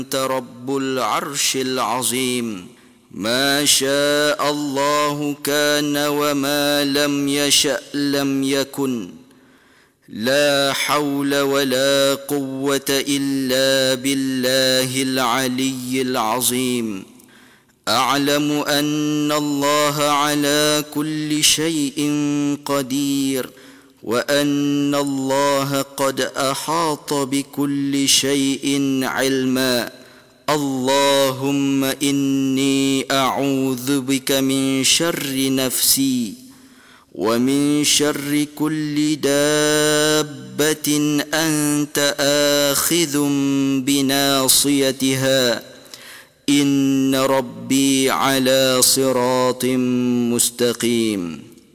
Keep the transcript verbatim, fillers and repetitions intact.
رب العرش العظيم. ما شاء الله كان وما لم يشأ لم يكن. لا حول ولا قوة إلا بالله العلي العظيم. أعلم أن الله على كل شيء قدير، وأن الله قد أحاط بكل شيء علما. اللهم إني أعوذ بك من شر نفسي ومن شر كل دابة أنت آخذ بناصيتها، إن ربي على صراط مستقيم.